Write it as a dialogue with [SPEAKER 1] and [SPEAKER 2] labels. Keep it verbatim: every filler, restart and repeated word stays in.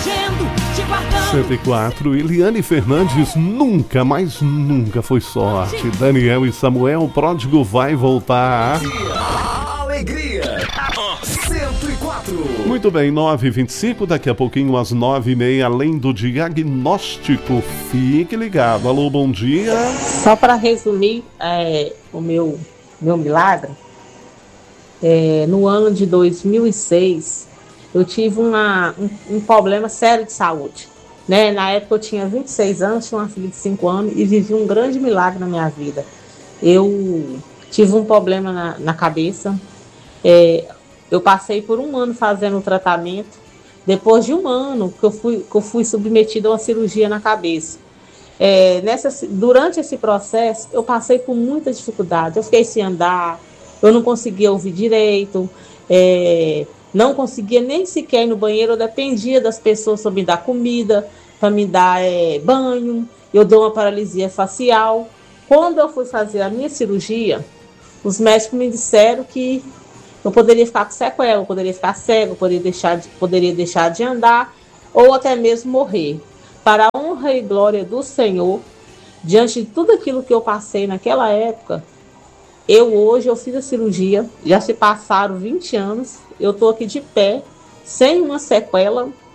[SPEAKER 1] cento e quatro, Eliane Fernandes, nunca, mas nunca foi sorte. Daniel e Samuel, pródigo vai voltar.
[SPEAKER 2] Alegria, cento e quatro.
[SPEAKER 1] Muito bem, nove e vinte e cinco, daqui a pouquinho às nove e meia, além do diagnóstico. Fique ligado. Alô, bom dia.
[SPEAKER 3] Só para resumir é, o meu, meu milagre, é, no ano de dois mil e seis, eu tive uma, um, um problema sério de saúde. Né? Na época eu tinha vinte e seis anos, tinha uma filha de cinco anos e vivi um grande milagre na minha vida. Eu tive um problema na, na cabeça, é, eu passei por um ano fazendo o tratamento. Depois de um ano que eu fui, que eu fui submetida a uma cirurgia na cabeça. É, nessa, durante esse processo eu passei por muita dificuldade, eu fiquei sem andar, eu não conseguia ouvir direito, é, não conseguia nem sequer ir no banheiro, eu dependia das pessoas para me dar comida, para me dar é, banho, eu dou uma paralisia facial. Quando eu fui fazer a minha cirurgia, os médicos me disseram que eu poderia ficar com sequela, eu poderia ficar cego, eu poderia deixar de, poderia deixar de andar, ou até mesmo morrer. Para a honra e glória do Senhor, diante de tudo aquilo que eu passei naquela época, eu hoje eu fiz a cirurgia, já se passaram vinte anos, eu estou aqui de pé, sem uma sequela,